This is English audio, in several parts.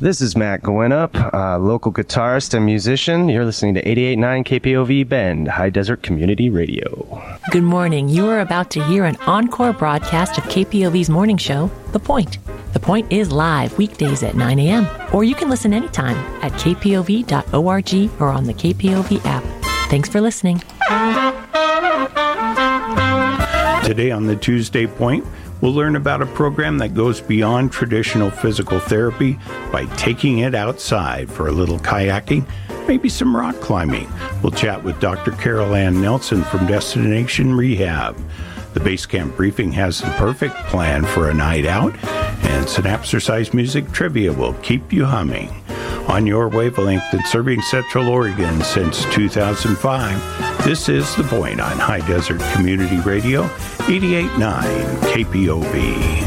This is Matt Gwinnett, local guitarist and musician. You're listening to 88.9 KPOV Bend, High Desert Community Radio. Good morning. You are about to hear an encore broadcast of KPOV's morning show, The Point. The Point is live weekdays at 9 a.m., or you can listen anytime at kpov.org or on the KPOV app. Thanks for listening. Today on the Tuesday Point, we'll learn about a program that goes beyond traditional physical therapy by taking it outside for a little kayaking, maybe some rock climbing. We'll chat with Dr. Carol Ann Nelson from Destination Rehab. The Base Camp Briefing has the perfect plan for a night out, and Synapsercise Music Trivia will keep you humming. On your wavelength and serving Central Oregon since 2005, this is The Point on High Desert Community Radio, 88.9 KPOV.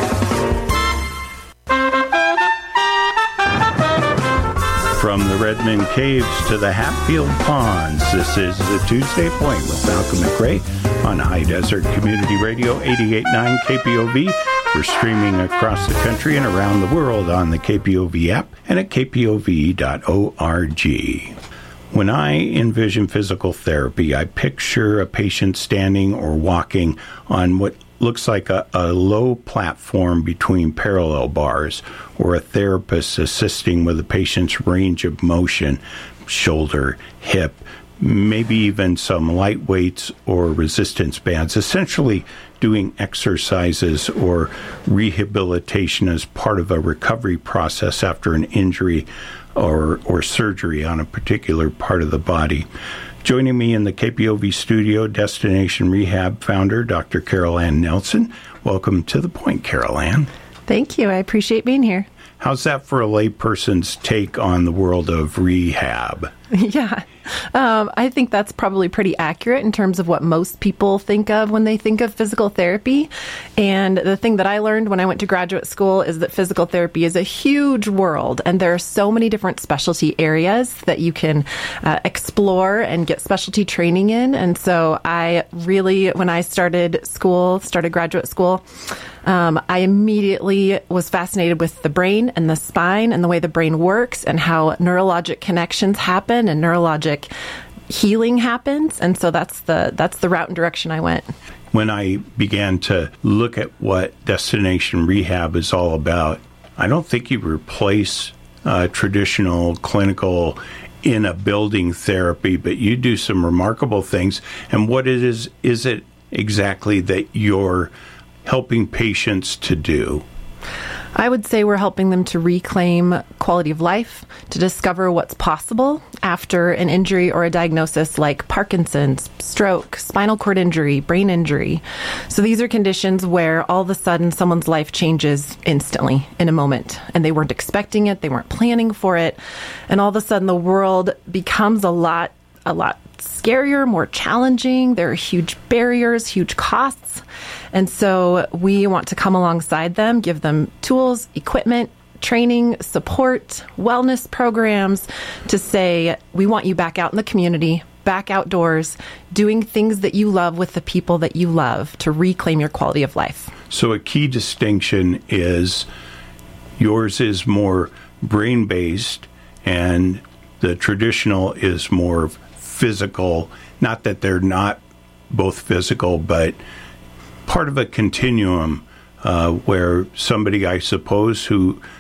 From the Redmond Caves to the Hatfield Ponds, this is the Tuesday Point with Malcolm McRae on High Desert Community Radio, 88.9 KPOV. We're streaming across the country and around the world on the KPOV app and at kpov.org. When I envision physical therapy, I picture a patient standing or walking on what looks like a low platform between parallel bars, or a therapist assisting with a patient's range of motion, shoulder, hip, maybe even some light weights or resistance bands, essentially doing exercises or rehabilitation as part of a recovery process after an injury or surgery on a particular part of the body. Joining me in the KPOV studio, Destination Rehab founder, Dr. Carol Ann Nelson. Welcome to The Point, Carol Ann. Thank you. I appreciate being here. How's that for a layperson's take on the world of rehab? Yeah, I think that's probably pretty accurate in terms of what most people think of when they think of physical therapy. And the thing that I learned when I went to graduate school is that physical therapy is a huge world, and there are so many different specialty areas that you can explore and get specialty training in. And so I really, when I started graduate school, I immediately was fascinated with the brain and the spine and the way the brain works and how neurologic connections happen and neurologic healing happens. And so that's the route and direction I went. When I began to look at what Destination Rehab is all about, I don't think you replace traditional clinical in a building therapy, but you do some remarkable things. And what it is it exactly that you're helping patients to do? I would say we're helping them to reclaim quality of life, to discover what's possible after an injury or a diagnosis like Parkinson's, stroke, spinal cord injury, brain injury. So these are conditions where all of a sudden someone's life changes instantly in a moment, and they weren't expecting it, they weren't planning for it, and all of a sudden the world becomes a lot scarier, more challenging. There are huge barriers, huge costs. And so we want to come alongside them, give them tools, equipment, training, support, wellness programs to say, we want you back out in the community, back outdoors, doing things that you love with the people that you love to reclaim your quality of life. So a key distinction is yours is more brain-based and the traditional is more physical. Not that they're not both physical, but part of a continuum where somebody, I suppose, who